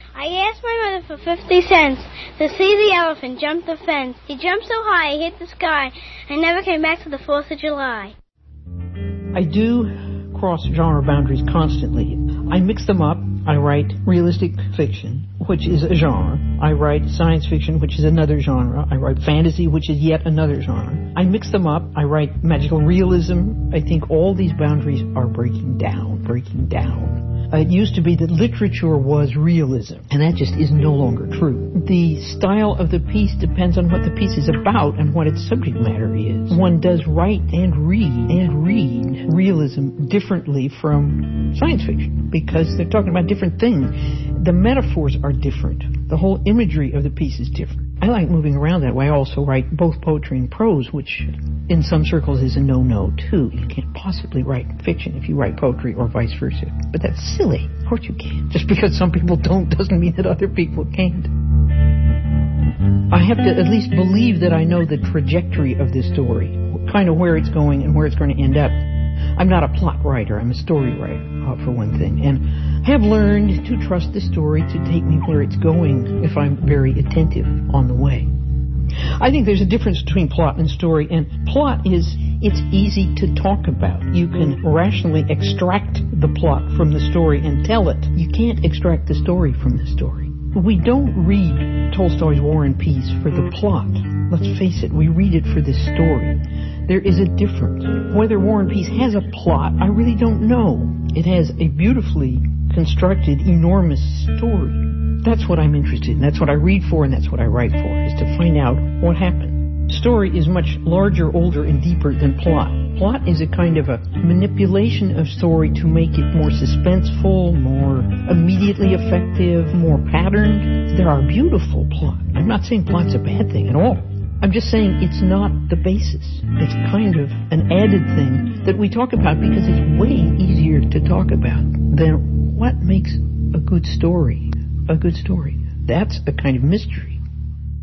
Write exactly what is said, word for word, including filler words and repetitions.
I asked my mother for fifty cents to see the elephant jump the fence. He jumped so high he hit the sky and never came back to the fourth of July. I do cross genre boundaries constantly. I mix them up. I write realistic fiction, which is a genre. I write science fiction, which is another genre. I write fantasy, which is yet another genre. I mix them up. I write magical realism. I think all these boundaries are breaking down, breaking down. Uh, it used to be that literature was realism, and that just is no longer true. The style of the piece depends on what the piece is about and what its subject matter is. One does write and read and read realism differently from science fiction because they're talking about different things. The metaphors are different. The whole imagery of the piece is different. I like moving around that way. I also write both poetry and prose, which in some circles is a no-no, too. You can't possibly write fiction if you write poetry or vice versa. But that's silly. Of course you can. Just because some people don't doesn't mean that other people can't. I have to at least believe that I know the trajectory of this story, kind of where it's going and where it's going to end up. I'm not a plot writer. I'm a story writer, uh, for one thing. And I have learned to trust the story to take me where it's going if I'm very attentive on the way. I think there's a difference between plot and story, and plot is, it's easy to talk about. You can rationally extract the plot from the story and tell it. You can't extract the story from the story. We don't read Tolstoy's War and Peace for the plot. Let's face it, we read it for this story. There is a difference. Whether War and Peace has a plot, I really don't know. It has a beautifully constructed, enormous story. That's what I'm interested in. That's what I read for, and that's what I write for, is to find out what happened. Story is much larger, older, and deeper than plot. Plot is a kind of a manipulation of story to make it more suspenseful, more immediately effective, more patterned. There are beautiful plots. I'm not saying plot's a bad thing at all. I'm just saying it's not the basis. It's kind of an added thing that we talk about because it's way easier to talk about than what makes a good story a good story. That's a kind of mystery.